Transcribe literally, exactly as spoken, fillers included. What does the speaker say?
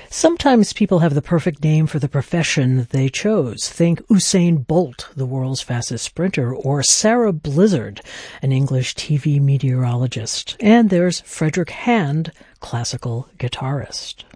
Sometimes people have the perfect name for the profession they chose. Think Usain Bolt, the world's fastest sprinter, or Sarah Blizzard, an English T V meteorologist. And there's Frederick Hand, classical guitarist.